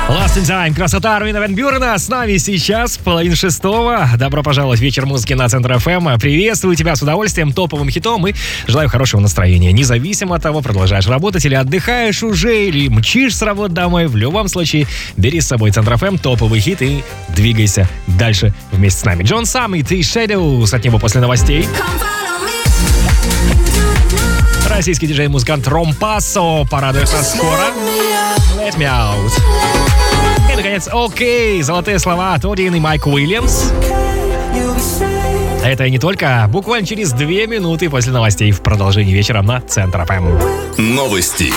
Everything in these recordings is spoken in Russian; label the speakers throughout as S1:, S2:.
S1: Lost in Time. Красота Армина ван Бюрена с нами сейчас, 5:30. Добро пожаловать в вечер музыки на Центр ФМ. Приветствую тебя с удовольствием, топовым хитом, и желаю хорошего настроения. Независимо от того, продолжаешь работать или отдыхаешь уже, или мчишь с работы домой. В любом случае, бери с собой Центр ФМ, топовый хит, и двигайся дальше вместе с нами. Джон Сам и T Shadows от него после новостей. Российский диджей-музыкант Ром Пассо порадует нас скоро. Let me out. И, наконец, окей, золотые слова от Один и Майк Уильямс. Это и не только. Буквально через 2 минуты после новостей в продолжении вечера на Центр ФМ.
S2: Новости.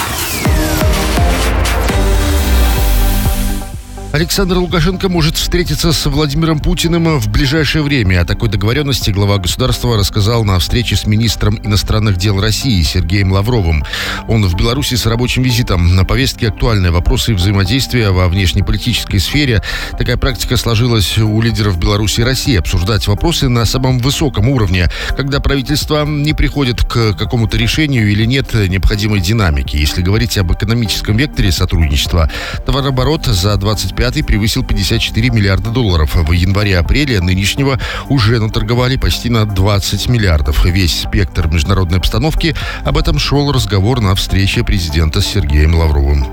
S3: Александр Лукашенко может встретиться с Владимиром Путиным в ближайшее время. О такой договоренности глава государства рассказал на встрече с министром иностранных дел России Сергеем Лавровым. Он в Беларуси с рабочим визитом. На повестке актуальные вопросы взаимодействия во внешнеполитической сфере. Такая практика сложилась у лидеров Беларуси и России. Обсуждать вопросы на самом высоком уровне, когда правительство не приходит к какому-то решению или нет необходимой динамики. Если говорить об экономическом векторе сотрудничества, товарооборот за 25 превысил 54 миллиарда долларов. В январе-апреле нынешнего уже наторговали почти на 20 миллиардов. Весь спектр международной обстановки. Об этом шел разговор на встрече президента с Сергеем Лавровым.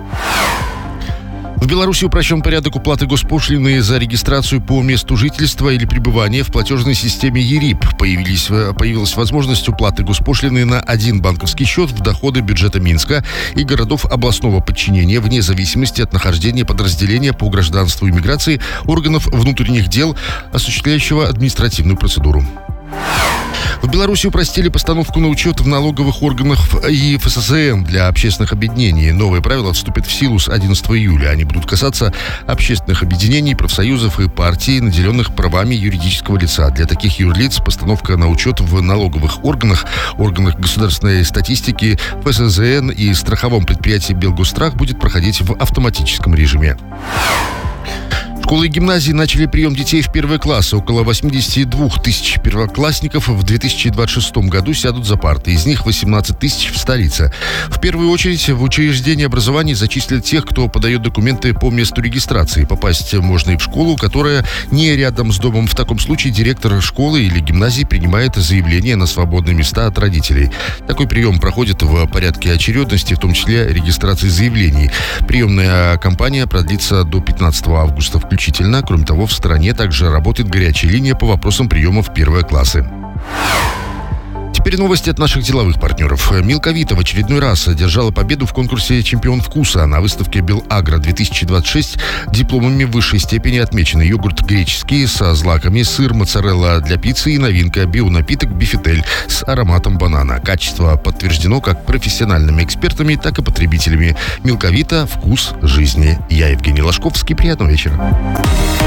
S3: В Беларуси упрощен порядок уплаты госпошлины за регистрацию по месту жительства или пребывания в платежной системе ЕРИП. Появилась возможность уплаты госпошлины на один банковский счет в доходы бюджета Минска и городов областного подчинения вне зависимости от нахождения подразделения по гражданству и миграции органов внутренних дел, осуществляющего административную процедуру. В Беларуси упростили постановку на учет в налоговых органах и ФССН для общественных объединений. Новые правила вступят в силу с 11 июля. Они будут касаться общественных объединений, профсоюзов и партий, наделенных правами юридического лица. Для таких юрлиц постановка на учет в налоговых органах, органах государственной статистики, ФССН и страховом предприятии «Белгосстрах» будет проходить в автоматическом режиме. Школы и гимназии начали прием детей в первые классы. Около 82 тысяч первоклассников в 2026 году сядут за парты. Из них 18 тысяч в столице. В первую очередь в учреждение образования зачислят тех, кто подает документы по месту регистрации. Попасть можно и в школу, которая не рядом с домом. В таком случае директор школы или гимназии принимает заявление на свободные места от родителей. Такой прием проходит в порядке очередности, в том числе регистрации заявлений. Приемная кампания продлится до 15 августа включительно. Кроме того, в стране также работает горячая линия по вопросам приема в первые классы. Теперь новости от наших деловых партнеров. Милка Вита в очередной раз одержала победу в конкурсе «Чемпион вкуса». На выставке «Белагро-2026» дипломами высшей степени отмечены йогурт греческий со злаками, сыр моцарелла для пиццы и новинка бионапиток «Бифетель» с ароматом банана. Качество подтверждено как профессиональными экспертами, так и потребителями. Милка Вита – вкус жизни. Я Евгений Ложковский. Приятного вечера.